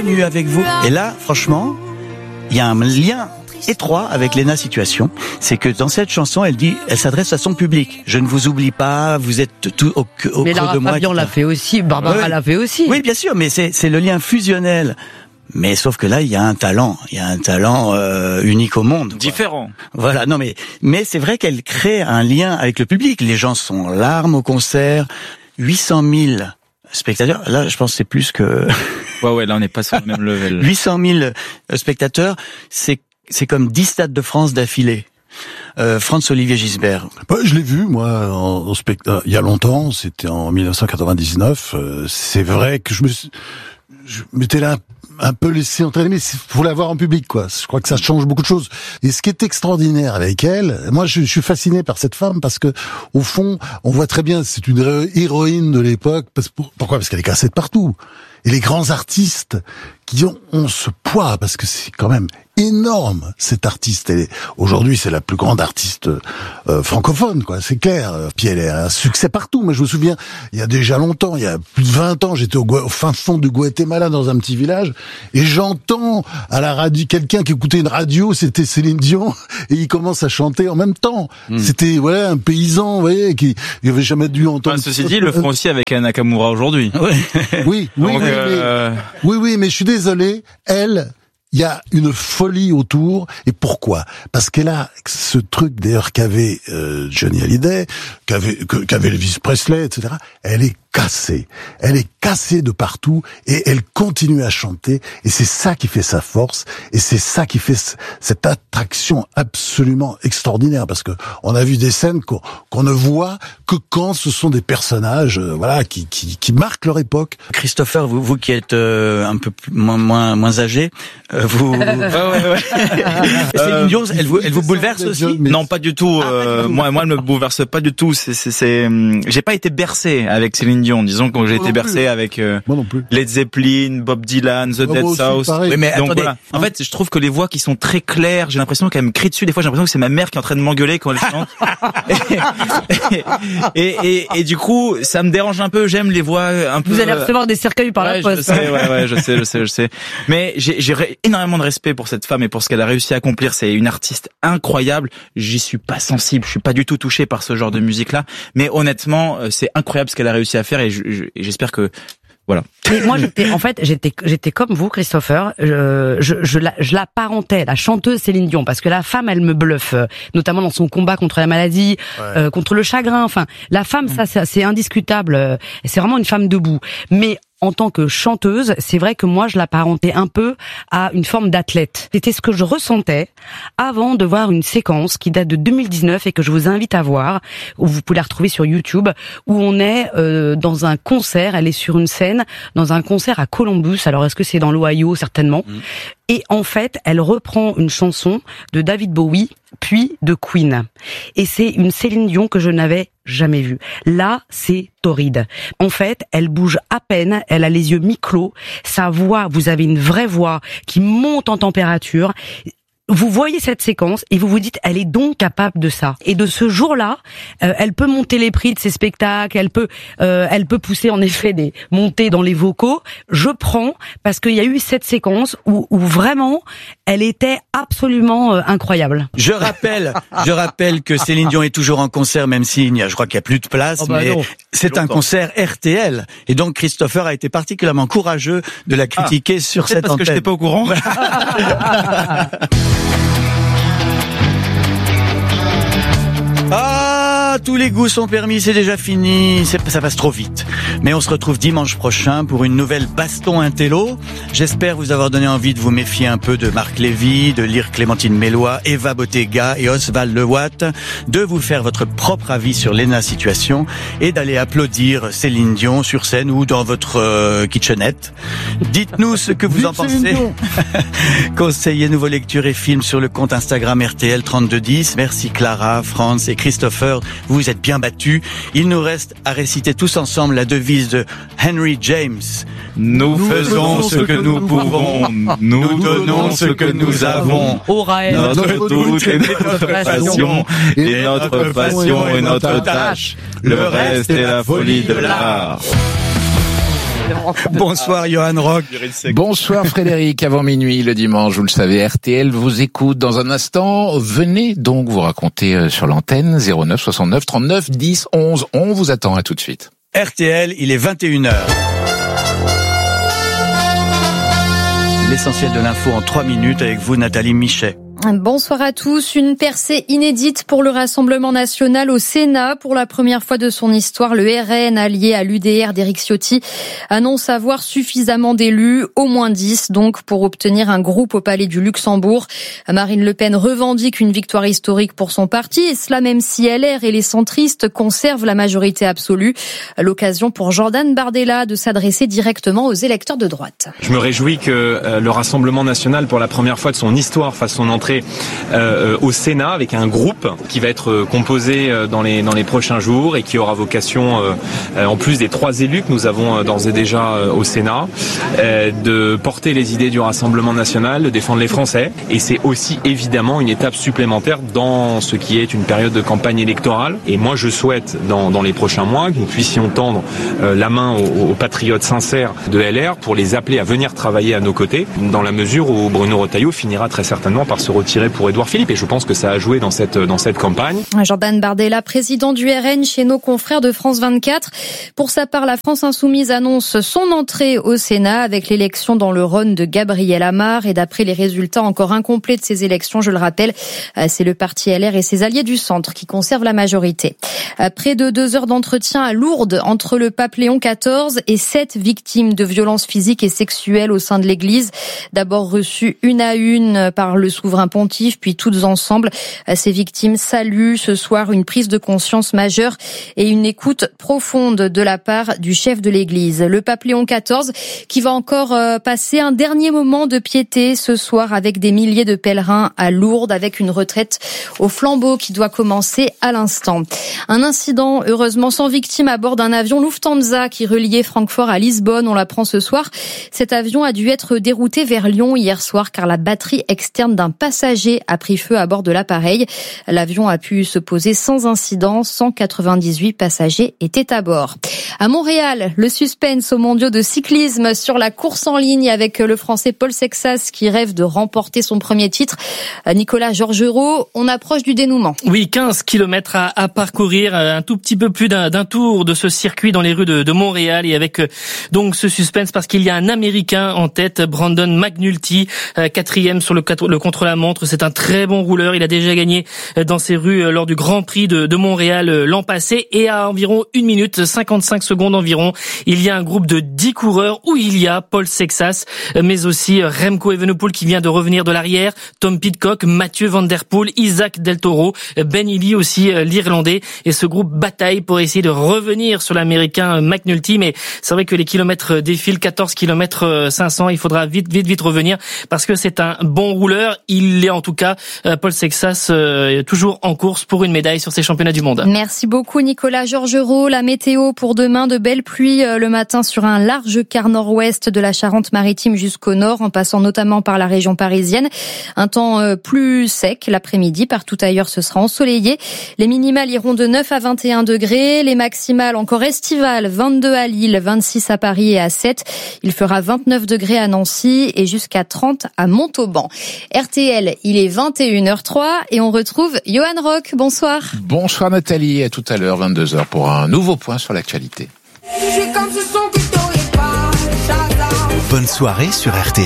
continue avec vous. Et là, franchement, il y a un lien étroit avec Léna Situation. C'est que dans cette chanson, elle s'adresse à son public. Je ne vous oublie pas, vous êtes tout au creux de moi. Mais Fabian l'a fait aussi, Barbara l'a fait aussi. Oui, bien sûr, mais c'est le lien fusionnel. Mais sauf que là, il y a un talent unique au monde. Quoi. Différent. Voilà, non mais c'est vrai qu'elle crée un lien avec le public. Les gens sont en larmes au concert. 800 000 spectateurs. Là, je pense que c'est plus que... Ouais, là, on n'est pas sur le même level. 800 000 spectateurs, c'est comme 10 stades de France d'affilée. Franz-Olivier Gisbert. Je l'ai vu, moi, en spectacle. Il y a longtemps, c'était en 1999. C'est vrai que je m'étais là un peu laissé entraîner, mais il faut la voir en public, quoi. Je crois que ça change beaucoup de choses. Et ce qui est extraordinaire avec elle, moi, je suis fasciné par cette femme parce que, au fond, on voit très bien, c'est une héroïne de l'époque. Pourquoi? Parce qu'elle est cassée de partout. Et les grands artistes qui ont ce poids, parce que c'est quand même énorme, cette artiste. Aujourd'hui, c'est la plus grande artiste francophone, quoi, c'est clair. Puis elle a un succès partout. Moi, je me souviens, il y a déjà longtemps, il y a plus de 20 ans, j'étais au fin fond du Guatemala, dans un petit village, et j'entends à la radio quelqu'un qui écoutait une radio, c'était Céline Dion, et il commence à chanter en même temps. C'était un paysan, vous voyez, qui avait jamais dû entendre. Ceci dit, ils le font aussi avec Nakamura aujourd'hui. Oui, mais je suis désolé, il y a une folie autour. Et pourquoi? Parce qu'elle a ce truc, d'ailleurs, qu'avait Johnny Hallyday, qu'avait Elvis Presley, etc. Elle est cassée de partout, et elle continue à chanter, et c'est ça qui fait sa force, et c'est ça qui fait cette attraction absolument extraordinaire, parce que on a vu des scènes qu'on ne voit que quand ce sont des personnages, qui marquent leur époque. Christopher, vous qui êtes un peu moins âgé, vous... Céline Dion, elle vous bouleverse aussi? Non, pas du tout. Moi, elle me bouleverse pas du tout. J'ai pas été bercé avec Céline Dion. Disons que j'ai été bercé avec Led Zeppelin, Bob Dylan, The Dead South. Oui, mais donc attendez, voilà. En fait, je trouve que les voix qui sont très claires, j'ai l'impression qu'elle me crie dessus. Des fois, j'ai l'impression que c'est ma mère qui est en train de m'engueuler quand elle chante. et du coup, ça me dérange un peu. J'aime les voix un peu. Vous allez recevoir des cercueils par la poste. Je sais. Mais j'ai énormément de respect pour cette femme et pour ce qu'elle a réussi à accomplir. C'est une artiste incroyable. J'y suis pas sensible. Je suis pas du tout touché par ce genre de musique-là. Mais honnêtement, c'est incroyable ce qu'elle a réussi à faire, et j'espère que voilà. Mais moi, j'étais comme vous, Christopher. Je l'apparentais, la chanteuse Céline Dion, parce que la femme, elle me bluffe, notamment dans son combat contre la maladie, contre le chagrin. Enfin, la femme, ça c'est indiscutable. C'est vraiment une femme debout. Mais en tant que chanteuse, c'est vrai que moi, je l'apparentais un peu à une forme d'athlète. C'était ce que je ressentais avant de voir une séquence qui date de 2019 et que je vous invite à voir, où vous pouvez la retrouver sur YouTube, où on est dans un concert, elle est sur une scène, dans un concert à Columbus. Alors, est-ce que c'est dans l'Ohio? Certainement. Et en fait, elle reprend une chanson de David Bowie, puis de Queen. Et c'est une Céline Dion que je n'avais jamais vue. Là, c'est torride. En fait, elle bouge à peine, elle a les yeux mi-clos, sa voix, vous avez une vraie voix qui monte en température. Vous voyez cette séquence et vous vous dites, elle est donc capable de ça. Et de ce jour-là, elle peut monter les prix de ses spectacles, elle peut pousser en effet des montées dans les vocaux. Je prends parce qu'il y a eu cette séquence où vraiment, elle était absolument incroyable. Je rappelle que Céline Dion est toujours en concert, même je crois qu'il n'y a plus de place, mais non. C'est un concert RTL. Et donc Christopher a été particulièrement courageux de la critiquer sur cette antenne. Parce que je n'étais pas au courant. Tous les goûts sont permis, c'est déjà fini, ça passe trop vite. Mais on se retrouve dimanche prochain pour une nouvelle Baston Intello. J'espère vous avoir donné envie de vous méfier un peu de Marc Lévy, de lire Clémentine Mélois, Eva Bottega et Oswald Lewatt, de vous faire votre propre avis sur Léna Situation et d'aller applaudir Céline Dion sur scène ou dans votre kitchenette. Dites-nous ce que vous en pensez. Conseillez-nous vos lectures et films sur le compte Instagram RTL 3210. Merci Clara, Franz et Christopher. Vous êtes bien battus. Il nous reste à réciter tous ensemble la devise de Henry James. Nous faisons ce que nous pouvons. Nous donnons ce que nous avons. Notre doute est notre passion. Et notre passion est notre tâche. Le reste est la folie de l'art. Bonsoir Johan Rock. Bonsoir Frédéric, avant minuit le dimanche, vous le savez, RTL vous écoute dans un instant. Venez donc vous raconter sur l'antenne 09 69 39 10 11. On vous attend, à tout de suite. RTL, il est 21h. L'essentiel de l'info en 3 minutes avec vous Nathalie Michet. Bonsoir à tous. Une percée inédite pour le Rassemblement national au Sénat. Pour la première fois de son histoire, le RN, allié à l'UDR d'Éric Ciotti, annonce avoir suffisamment d'élus, au moins 10, donc, pour obtenir un groupe au Palais du Luxembourg. Marine Le Pen revendique une victoire historique pour son parti, et cela même si LR et les centristes conservent la majorité absolue. L'occasion pour Jordan Bardella de s'adresser directement aux électeurs de droite. Je me réjouis que le Rassemblement national, pour la première fois de son histoire, fasse son entrée au Sénat avec un groupe qui va être composé dans les prochains jours et qui aura vocation, en plus des 3 élus que nous avons d'ores et déjà au Sénat, de porter les idées du Rassemblement national, de défendre les Français. Et c'est aussi évidemment une étape supplémentaire dans ce qui est une période de campagne électorale. Et moi je souhaite dans les prochains mois que nous puissions tendre la main aux patriotes sincères de LR pour les appeler à venir travailler à nos côtés, dans la mesure où Bruno Retailleau finira très certainement par se retirer pour Édouard Philippe, et je pense que ça a joué dans cette campagne. Jordan Bardella, président du RN chez nos confrères de France 24. Pour sa part, la France Insoumise annonce son entrée au Sénat avec l'élection dans le Rhône de Gabriel Amar, et d'après les résultats encore incomplets de ces élections, je le rappelle, c'est le parti LR et ses alliés du centre qui conservent la majorité. Près de 2 heures d'entretien à Lourdes entre le pape Léon XIV et 7 victimes de violences physiques et sexuelles au sein de l'Église. D'abord reçues une à une par le souverain pontife, puis toutes ensemble. Ces victimes saluent ce soir une prise de conscience majeure et une écoute profonde de la part du chef de l'Église. Le pape Léon XIV qui va encore passer un dernier moment de piété ce soir avec des milliers de pèlerins à Lourdes, avec une retraite au flambeau qui doit commencer à l'instant. Un incident heureusement sans victime à bord d'un avion Lufthansa qui reliait Francfort à Lisbonne, on l'apprend ce soir. Cet avion a dû être dérouté vers Lyon hier soir car la batterie externe d'un passager a pris feu à bord de l'appareil. L'avion a pu se poser sans incident. 198 passagers étaient à bord. À Montréal, le suspense aux mondiaux de cyclisme sur la course en ligne avec le Français Paul Sexas qui rêve de remporter son premier titre. Nicolas Georgerot, on approche du dénouement. Oui, 15 kilomètres à parcourir, un tout petit peu plus d'un tour de ce circuit dans les rues de Montréal, et avec donc ce suspense parce qu'il y a un Américain en tête, Brandon McNulty, 4e sur le contre-la-montre. C'est un très bon rouleur. Il a déjà gagné dans ces rues lors du Grand Prix de Montréal l'an passé, et à environ 1 minute 55 secondes environ, il y a un groupe de 10 coureurs où il y a Paul Sexas, mais aussi Remco Evenepoel qui vient de revenir de l'arrière, Tom Pidcock, Mathieu Van Der Poel, Isaac Del Toro, Ben Healy aussi, l'Irlandais, et ce groupe bataille pour essayer de revenir sur l'Américain McNulty. Mais c'est vrai que les kilomètres défilent, 14 km 500, il faudra vite revenir parce que c'est un bon rouleur. Il est en tout cas, Paul Sexas, toujours en course pour une médaille sur ces championnats du monde. Merci beaucoup Nicolas Georgerot. La météo pour demain, de belles pluies le matin sur un large quart nord-ouest de la Charente-Maritime jusqu'au nord, en passant notamment par la région parisienne. Un temps plus sec l'après-midi, partout ailleurs ce sera ensoleillé. Les minimales iront de 9 à 21 degrés, les maximales encore estivales, 22 à Lille, 26 à Paris et à 7. Il fera 29 degrés à Nancy et jusqu'à 30 à Montauban. RTL, il est 21h03 et on retrouve Johan Rock. Bonsoir. Bonsoir Nathalie, à tout à l'heure 22h pour un nouveau point sur l'actualité. Bonne soirée sur RTL.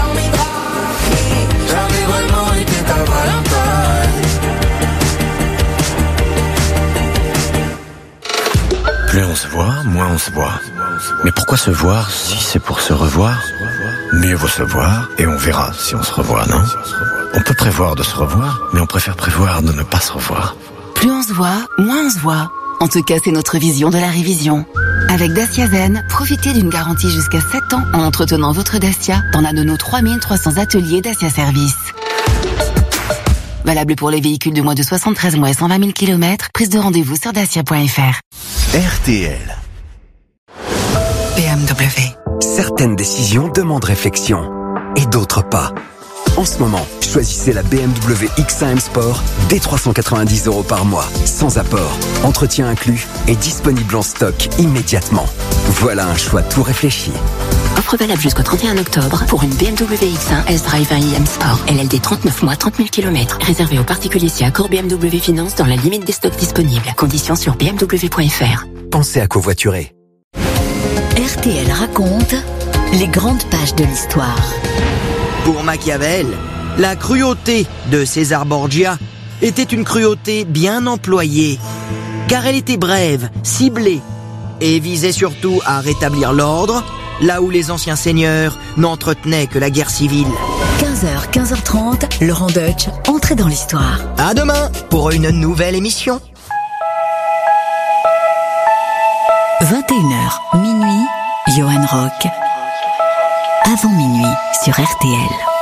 Plus on se voit, moins on se voit. Mais pourquoi se voir si c'est pour se revoir? Mieux vaut se voir et on verra si on se revoit, non? On peut prévoir de se revoir, mais on préfère prévoir de ne pas se revoir. Plus on se voit, moins on se voit. En tout cas, c'est notre vision de la révision. Avec Dacia Zen, profitez d'une garantie jusqu'à 7 ans en entretenant votre Dacia dans l'un de nos 3300 ateliers Dacia Service. Valable pour les véhicules de moins de 73 mois et 120 000 km. Prise de rendez-vous sur dacia.fr. RTL. BMW. Certaines décisions demandent réflexion et d'autres pas. En ce moment, choisissez la BMW X1 M Sport dès 390 € par mois, sans apport, entretien inclus et disponible en stock immédiatement. Voilà un choix tout réfléchi. Offre valable jusqu'au 31 octobre pour une BMW X1 S-Drive 1 IM Sport. LLD 39 mois, 30 000 km. Réservé aux particuliers si accord BMW Finance dans la limite des stocks disponibles. Conditions sur bmw.fr. Pensez à covoiturer. RTL raconte les grandes pages de l'histoire. Pour Machiavel, la cruauté de César Borgia était une cruauté bien employée, car elle était brève, ciblée, et visait surtout à rétablir l'ordre, là où les anciens seigneurs n'entretenaient que la guerre civile. 15h, 15h30, Laurent Deutsch, entrez dans l'histoire. À demain pour une nouvelle émission. 21h, minuit, Johan Rock. Avant minuit sur RTL.